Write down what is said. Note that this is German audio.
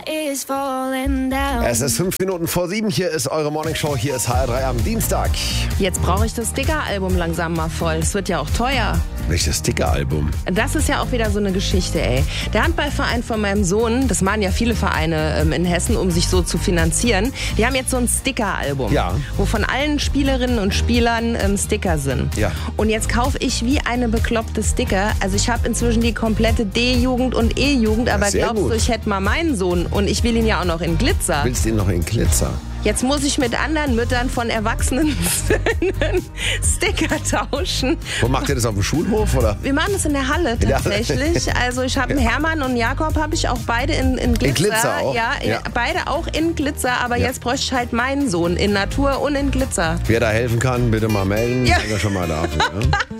is falling down. Es ist 7:05. Hier ist eure Morningshow. Hier ist HR3 am Dienstag. Jetzt brauche ich das Sticker-Album langsam mal voll. Es wird ja auch teuer. Welches Sticker-Album? Das ist ja auch wieder so eine Geschichte, ey. Der Handballverein von meinem Sohn, das machen ja viele Vereine in Hessen, um sich so zu finanzieren, die haben jetzt so ein Sticker-Album, Ja. wo von allen Spielerinnen und Spielern Sticker sind. Ja. Und jetzt kaufe ich wie eine bekloppte Sticker. Also ich habe inzwischen die komplette D-Jugend und E-Jugend, aber Sehr glaubst gut. du, ich hätte mal meinen Sohn und ich will ihn ja auch noch in Glitzer. Willst du ihn noch in Glitzer? Jetzt muss ich mit anderen Müttern von erwachsenen Söhnen Sticker tauschen. Wo macht ihr das, auf dem Schulhof oder? Wir machen das in der Halle der Halle? tatsächlich. Also ich habe Hermann und Jakob habe ich auch beide in Glitzer. In Glitzer auch? Ja, Ja. beide auch in Glitzer. Aber Ja. jetzt bräuchte ich halt meinen Sohn in Natur und in Glitzer. Wer da helfen kann, bitte mal melden. Ja. Sind wir schon mal dafür. Ne?